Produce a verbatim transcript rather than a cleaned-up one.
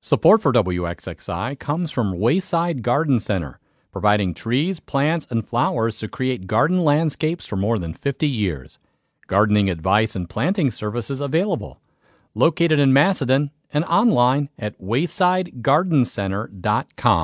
Support for W X X I comes from Wayside Garden Center, providing trees, plants, and flowers to create garden landscapes for more than fifty years. Gardening advice and planting services available. Located in Macedon and online at wayside garden center dot com.